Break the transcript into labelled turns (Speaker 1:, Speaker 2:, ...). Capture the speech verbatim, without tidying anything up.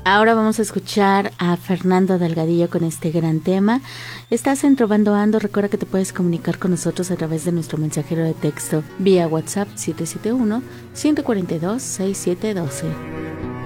Speaker 1: Ahora vamos a escuchar a Fernando Delgadillo con este gran tema. Estás en Trovando Ando. Recuerda que te puedes comunicar con nosotros a través de nuestro mensajero de texto vía WhatsApp siete siete uno, uno cuatro dos, seis siete uno dos.